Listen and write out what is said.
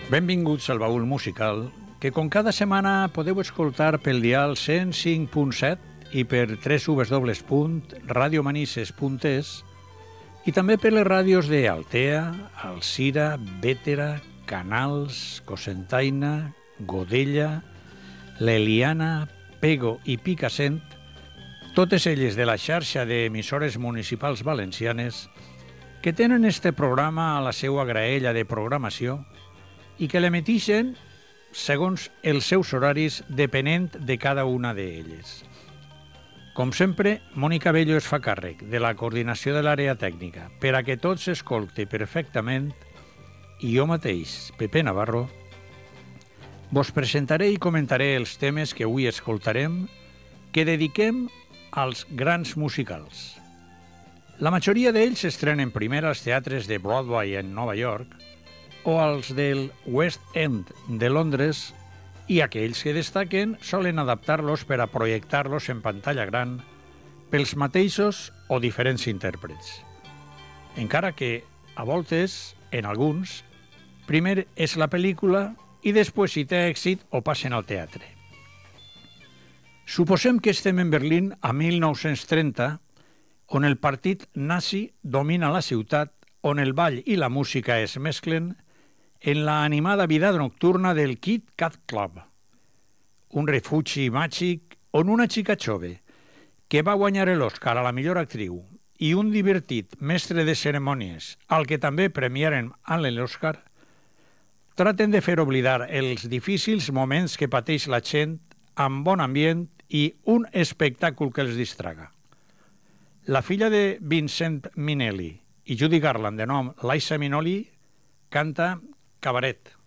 Benvinguts al Baúl Musical, que com cada setmana podeu escoltar pel dial 105.7 i per www.radiomanises.es i també per les ràdios de Altea, Alzira, Bétera, Canals, Cocentaina, Godella, l'Eliana, Pego i Picassent, totes elles de la xarxa d'emissores municipals valencianes que tenen este programa a la seva graella de programació i que l'emetixen segons els seus horaris depenent de cada una d'elles. Com sempre, Mònica Bello es fa càrrec de la coordinació de l'àrea tècnica per a que tot s'escolte perfectament i jo mateix, Pepe Navarro, vos presentaré i comentaré els temes que avui escoltarem que dediquem als grans musicals. La majoria d'ells s'estrenen primer als teatres de Broadway en Nova York o als del West End de Londres i aquells que destaquen solen adaptar-los per a projectar-los en pantalla gran pels mateixos o diferents intèrprets. Encara que, a voltes, en alguns, primer és la pel·lícula i després, si té èxit, ho passen al teatre. Suposem que estem en Berlín a 1930, on el partit nazi domina la ciutat, on el ball i la música es mesclen en la animada vida nocturna del Kit Kat Club, un refugi màgic on una xica jove que va guanyar l'Oscar a la millor actriu i un divertit mestre de cerimònies al que també premiaren amb l'Oscar, traten de fer oblidar els difícils moments que pateix la gent amb bon ambient i un espectacle que els distraga. La filla de Vincent Minnelli i Judy Garland, de nom Liza Minnelli, canta Cabaret.